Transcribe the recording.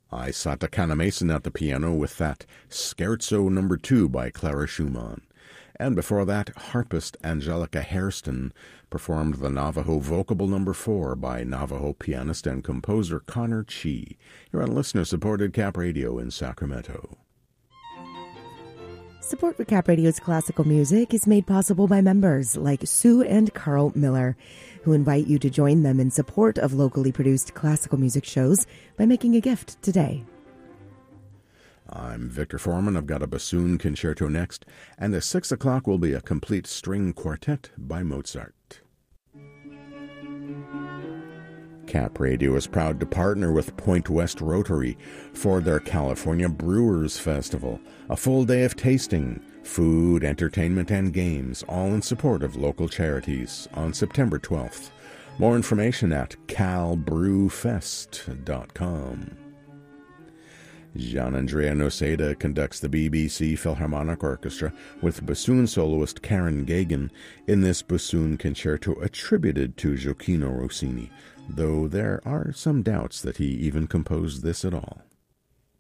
Isata Kanemason at the piano with that Scherzo No. 2 by Clara Schumann. And before that, harpist Angelica Hairston performed the Navajo Vocable No. 4 by Navajo pianist and composer Connor Chi. You're on listener-supported Cap Radio in Sacramento. Support for Cap Radio's classical music is made possible by members like Sue and Carl Miller, who invite you to join them in support of locally produced classical music shows by making a gift today. I'm Victor Foreman. I've got a bassoon concerto next, and at 6 o'clock will be a complete string quartet by Mozart. Cap Radio is proud to partner with Point West Rotary for their California Brewers Festival, a full day of tasting, food, entertainment, and games, all in support of local charities on September 12th. More information at calbrewfest.com. Gianandrea Noseda conducts the BBC Philharmonic Orchestra with bassoon soloist Karen Gagan in this bassoon concerto attributed to Gioacchino Rossini, though there are some doubts that he even composed this at all.